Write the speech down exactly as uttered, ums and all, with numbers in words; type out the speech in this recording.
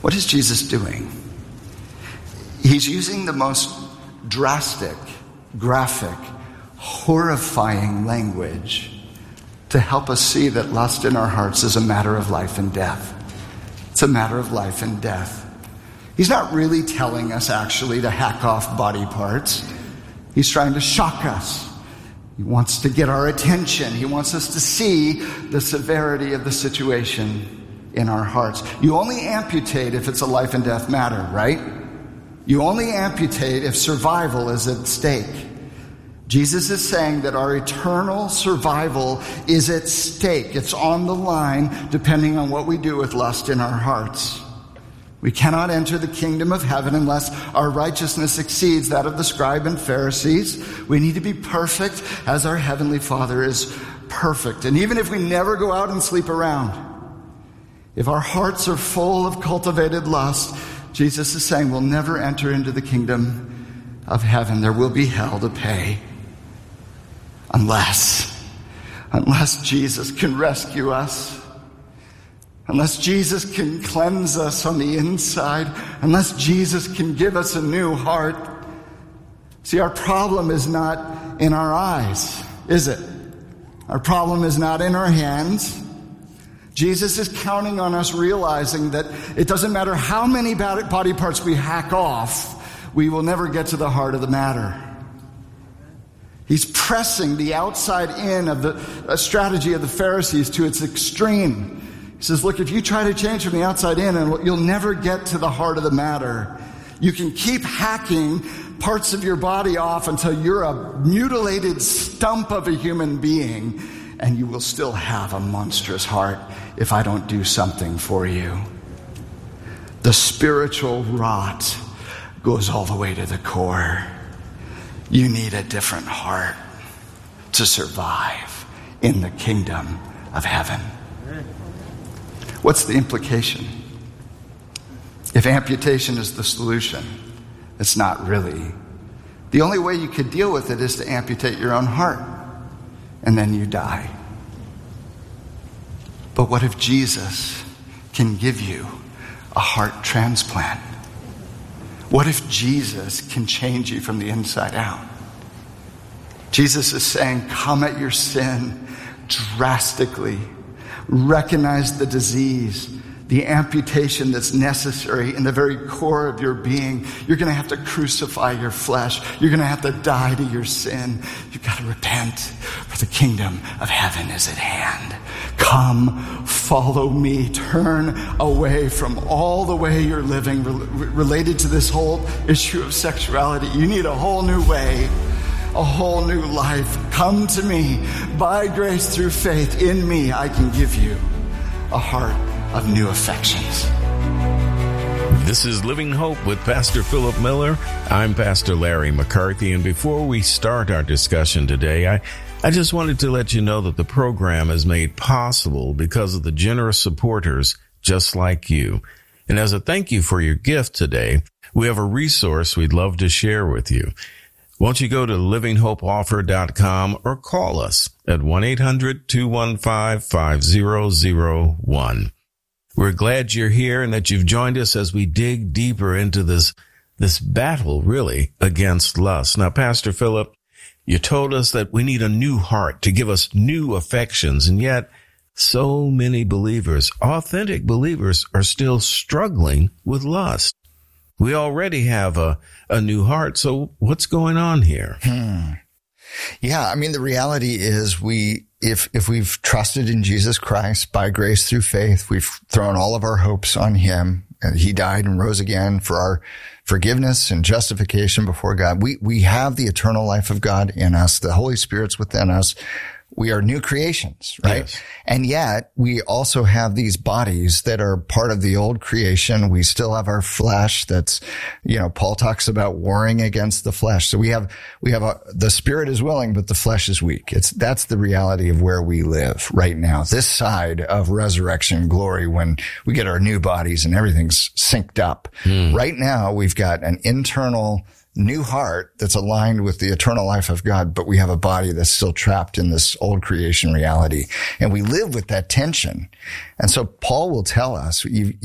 What is Jesus doing? He's using the most drastic, graphic, horrifying language to help us see that lust in our hearts is a matter of life and death. It's a matter of life and death. He's not really telling us actually to hack off body parts. He's trying to shock us. He wants to get our attention. He wants us to see the severity of the situation in our hearts. You only amputate if it's a life and death matter, right? You only amputate if survival is at stake. Jesus is saying that our eternal survival is at stake. It's on the line depending on what we do with lust in our hearts. We cannot enter the kingdom of heaven unless our righteousness exceeds that of the scribe and Pharisees. We need to be perfect as our heavenly Father is perfect. And even if we never go out and sleep around, if our hearts are full of cultivated lust, Jesus is saying we'll never enter into the kingdom of heaven. There will be hell to pay. Unless, unless Jesus can rescue us. Unless Jesus can cleanse us on the inside. Unless Jesus can give us a new heart. See, our problem is not in our eyes, is it? Our problem is not in our hands. Jesus is counting on us realizing that it doesn't matter how many body parts we hack off, we will never get to the heart of the matter. He's pressing the outside in of the uh, strategy of the Pharisees to its extreme. He says, look, if you try to change from the outside in, and you'll never get to the heart of the matter. You can keep hacking parts of your body off until you're a mutilated stump of a human being, and you will still have a monstrous heart if I don't do something for you. The spiritual rot goes all the way to the core. You need a different heart to survive in the kingdom of heaven. What's the implication? If amputation is the solution, it's not really. The only way you could deal with it is to amputate your own heart, and then you die. But what if Jesus can give you a heart transplant? What if Jesus can change you from the inside out? Jesus is saying, come at your sin drastically. Recognize the disease, the amputation that's necessary in the very core of your being. You're going to have to crucify your flesh. You're going to have to die to your sin. You've got to repent, for the kingdom of heaven is at hand. Come, follow me. Turn away from all the way you're living re- related to this whole issue of sexuality. You need a whole new way. A whole new life. Come to me. By grace through faith in me, I can give you a heart of new affections. This is Living Hope with Pastor Philip Miller. I'm Pastor Larry McCarthy, and before we start our discussion today, I, I just wanted to let you know that the program is made possible because of the generous supporters just like you. And as a thank you for your gift today, we have a resource we'd love to share with you. Won't you go to living hope offer dot com or call us at one eight hundred two one five five zero zero one. We're glad you're here and that you've joined us as we dig deeper into this, this battle, really, against lust. Now, Pastor Philip, you told us that we need a new heart to give us new affections, and yet so many believers, authentic believers, are still struggling with lust. We already have a, a new heart. So what's going on here? Hmm. Yeah. I mean, the reality is we, if, if we've trusted in Jesus Christ by grace through faith, we've thrown all of our hopes on him, and he died and rose again for our forgiveness and justification before God. We, we have the eternal life of God in us. The Holy Spirit's within us. We are new creations, right? Yes. And yet we also have these bodies that are part of the old creation. We still have our flesh that's, you know, Paul talks about warring against the flesh. So we have, we have a, the spirit is willing, but the flesh is weak. It's, that's the reality of where we live right now. This side of resurrection glory, when we get our new bodies and everything's synced up. Mm. Right now we've got an internal new heart that's aligned with the eternal life of God, but we have a body that's still trapped in this old creation reality. And we live with that tension. And so Paul will tell us, you,